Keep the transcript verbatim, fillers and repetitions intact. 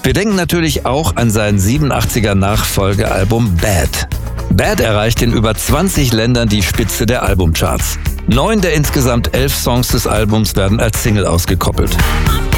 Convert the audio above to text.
Wir denken natürlich auch an sein siebenundachtziger Nachfolgealbum Bad. Bad erreicht in über zwanzig Ländern die Spitze der Albumcharts. Neun der insgesamt elf Songs des Albums werden als Single ausgekoppelt.